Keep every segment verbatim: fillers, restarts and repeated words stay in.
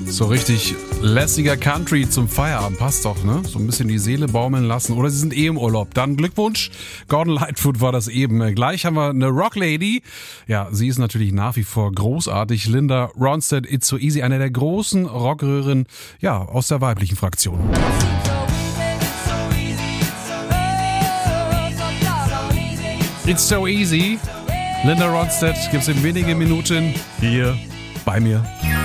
So richtig lässiger Country zum Feierabend. Passt doch, ne? So ein bisschen die Seele baumeln lassen. Oder Sie sind eh im Urlaub. Dann Glückwunsch. Gordon Lightfoot war das eben. Gleich haben wir eine Rocklady. Ja, sie ist natürlich nach wie vor großartig. Linda Ronstadt, It's So Easy. Eine der großen Rockröhren, ja, aus der weiblichen Fraktion. It's So Easy. Linda Ronstadt gibt's in wenigen Minuten hier bei mir.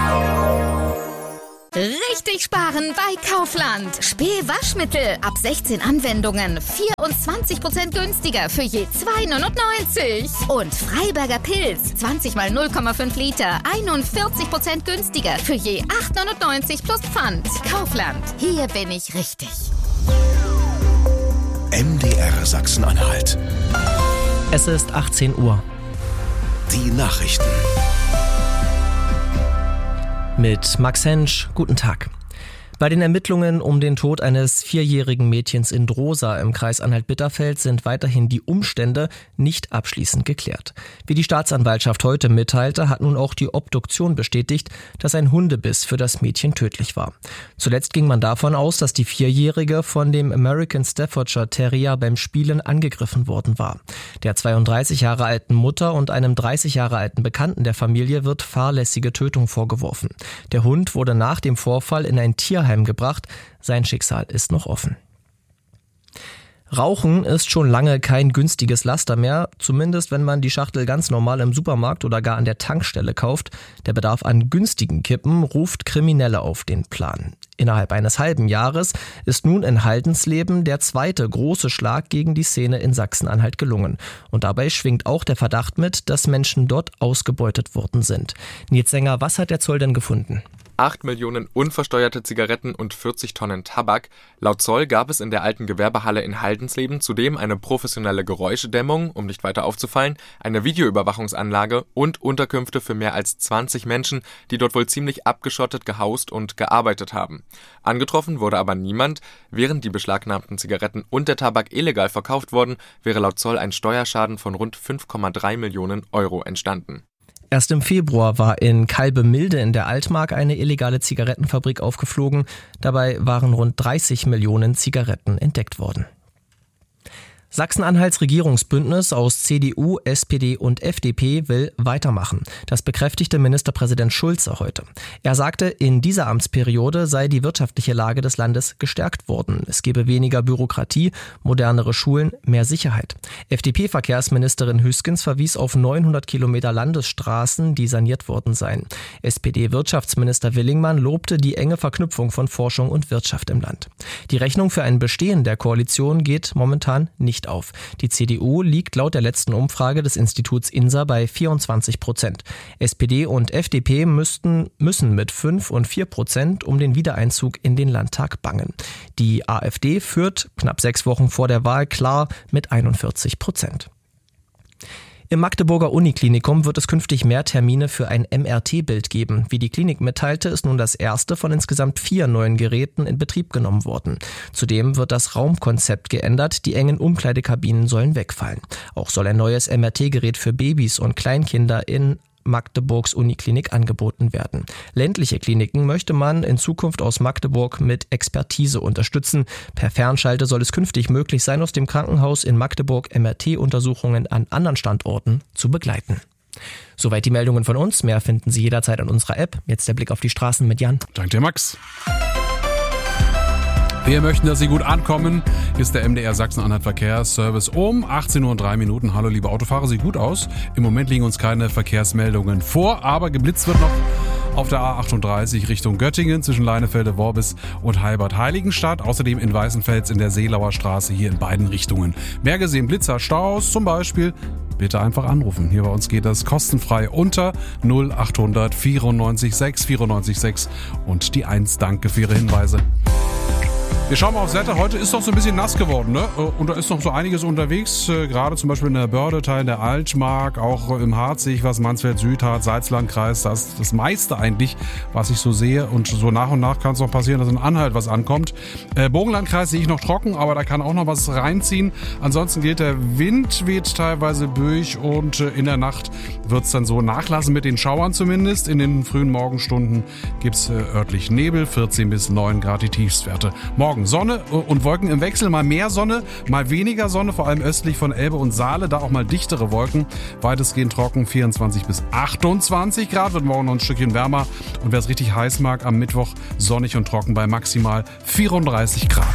Richtig sparen bei Kaufland. Spee-Waschmittel ab sechzehn Anwendungen. vierundzwanzig Prozent günstiger für je zwei neunundneunzig. Und Freiberger Pilz. zwanzig mal null Komma fünf Liter. einundvierzig Prozent günstiger für je acht neunundneunzig plus Pfand. Kaufland. Hier bin ich richtig. M D R Sachsen-Anhalt. Es ist achtzehn Uhr. Die Nachrichten. Mit Max Hensch, guten Tag. Bei den Ermittlungen um den Tod eines vierjährigen Mädchens in Drosa im Kreis Anhalt-Bitterfeld sind weiterhin die Umstände nicht abschließend geklärt. Wie die Staatsanwaltschaft heute mitteilte, hat nun auch die Obduktion bestätigt, dass ein Hundebiss für das Mädchen tödlich war. Zuletzt ging man davon aus, dass die Vierjährige von dem American Staffordshire Terrier beim Spielen angegriffen worden war. Der zweiunddreißig Jahre alten Mutter und einem dreißig Jahre alten Bekannten der Familie wird fahrlässige Tötung vorgeworfen. Der Hund wurde nach dem Vorfall in ein Tierheim gebracht. Sein Schicksal ist noch offen. Rauchen ist schon lange kein günstiges Laster mehr, zumindest wenn man die Schachtel ganz normal im Supermarkt oder gar an der Tankstelle kauft. Der Bedarf an günstigen Kippen ruft Kriminelle auf den Plan. Innerhalb eines halben Jahres ist nun in Haldensleben der zweite große Schlag gegen die Szene in Sachsen-Anhalt gelungen. Und dabei schwingt auch der Verdacht mit, dass Menschen dort ausgebeutet worden sind. Nils Sänger, was hat der Zoll denn gefunden? acht Millionen unversteuerte Zigaretten und vierzig Tonnen Tabak. Laut Zoll gab es in der alten Gewerbehalle in Haldensleben zudem eine professionelle Geräuschedämmung, um nicht weiter aufzufallen, eine Videoüberwachungsanlage und Unterkünfte für mehr als zwanzig Menschen, die dort wohl ziemlich abgeschottet gehaust und gearbeitet haben. Angetroffen wurde aber niemand. Während die beschlagnahmten Zigaretten und der Tabak illegal verkauft wurden, wäre laut Zoll ein Steuerschaden von rund fünf Komma drei Millionen Euro entstanden. Erst im Februar war in Kalbemilde in der Altmark eine illegale Zigarettenfabrik aufgeflogen. Dabei waren rund dreißig Millionen Zigaretten entdeckt worden. Sachsen-Anhalts Regierungsbündnis aus C D U, S P D und F D P will weitermachen. Das bekräftigte Ministerpräsident Schulze heute. Er sagte, in dieser Amtsperiode sei die wirtschaftliche Lage des Landes gestärkt worden. Es gebe weniger Bürokratie, modernere Schulen, mehr Sicherheit. F D P-Verkehrsministerin Hüskens verwies auf neunhundert Kilometer Landesstraßen, die saniert worden seien. S P D-Wirtschaftsminister Willingmann lobte die enge Verknüpfung von Forschung und Wirtschaft im Land. Die Rechnung für ein Bestehen der Koalition geht momentan nicht auf. Die C D U liegt laut der letzten Umfrage des Instituts I N S A bei vierundzwanzig Prozent. S P D und F D P müssten, müssen mit fünf und vier Prozent um den Wiedereinzug in den Landtag bangen. Die AfD führt knapp sechs Wochen vor der Wahl klar mit einundvierzig Prozent. Im Magdeburger Uniklinikum wird es künftig mehr Termine für ein M R T-Bild geben. Wie die Klinik mitteilte, ist nun das erste von insgesamt vier neuen Geräten in Betrieb genommen worden. Zudem wird das Raumkonzept geändert, die engen Umkleidekabinen sollen wegfallen. Auch soll ein neues M R T-Gerät für Babys und Kleinkinder in Magdeburgs Uniklinik angeboten werden. Ländliche Kliniken möchte man in Zukunft aus Magdeburg mit Expertise unterstützen. Per Fernschalte soll es künftig möglich sein, aus dem Krankenhaus in Magdeburg M R T-Untersuchungen an anderen Standorten zu begleiten. Soweit die Meldungen von uns. Mehr finden Sie jederzeit in unserer App. Jetzt der Blick auf die Straßen mit Jan. Danke dir, Max. Wir möchten, dass Sie gut ankommen. Hier ist der M D R Sachsen-Anhalt Verkehrsservice um achtzehn Uhr und drei Minuten. Hallo liebe Autofahrer, sieht gut aus. Im Moment liegen uns keine Verkehrsmeldungen vor, aber geblitzt wird noch auf der A achtunddreißig Richtung Göttingen zwischen Leinefelde, Worbis und Heilbad-Heiligenstadt. Außerdem in Weißenfels in der Seelauer Straße hier in beiden Richtungen. Mehr gesehen, Blitzer, Staus zum Beispiel. Bitte einfach anrufen. Hier bei uns geht das kostenfrei unter null achthundert vierundneunzig sechs vierundneunzig sechs und die eins. Danke für Ihre Hinweise. Wir schauen mal aufs Wetter. Heute ist doch so ein bisschen nass geworden, ne? Und da ist noch so einiges unterwegs. Gerade zum Beispiel in der Börde, Teil der Altmark, auch im Harz sehe ich was, Mansfeld, Südharz, Salzlandkreis. Das ist das meiste eigentlich, was ich so sehe. Und so nach und nach kann es noch passieren, dass in Anhalt was ankommt. Äh, Bogenlandkreis sehe ich noch trocken, aber da kann auch noch was reinziehen. Ansonsten geht der Wind, weht teilweise durch und äh, in der Nacht wird es dann so nachlassen mit den Schauern zumindest. In den frühen Morgenstunden gibt es äh, örtlich Nebel, vierzehn bis neun Grad die Tiefstwerte. Morgen Sonne und Wolken im Wechsel, mal mehr Sonne, mal weniger Sonne, vor allem östlich von Elbe und Saale, da auch mal dichtere Wolken, weitestgehend trocken, vierundzwanzig bis achtundzwanzig Grad, wird morgen noch ein Stückchen wärmer und wer es richtig heiß mag, am Mittwoch sonnig und trocken bei maximal vierunddreißig Grad.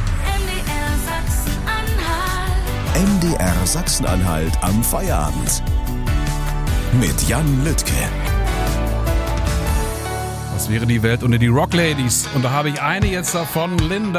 M D R Sachsen-Anhalt am Feierabend mit Jan Lüttke. Das wäre die Welt ohne die Rock Ladies. Und da habe ich eine jetzt davon, Linda.